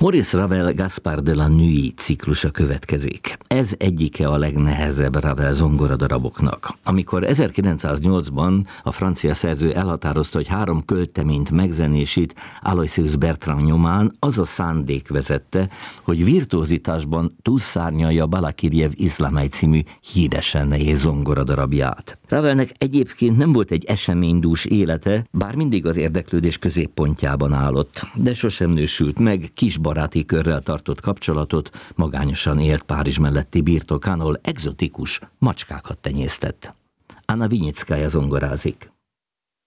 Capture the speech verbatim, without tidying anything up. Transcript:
Maurice Ravel Gaspard de la Nuit ciklusa következik. Ez egyike a legnehezebb Ravel zongoradaraboknak. Amikor ezerkilencszáznyolcban a francia szerző elhatározta, hogy három költeményt megzenésít Aloysius Bertrand nyomán, az a szándék vezette, hogy virtuózitásban túlszárnyalja Balakirjev Iszlamely című híresen nehéz zongoradarabját. Ravelnek egyébként nem volt egy eseménydús élete, bár mindig az érdeklődés középpontjában állott, de sosem nősült meg, kis baráti körrel tartott kapcsolatot, magányosan élt Párizs melletti birtokán, ahol egzotikus macskákat tenyésztett. Anna Vinyickaja zongorázik.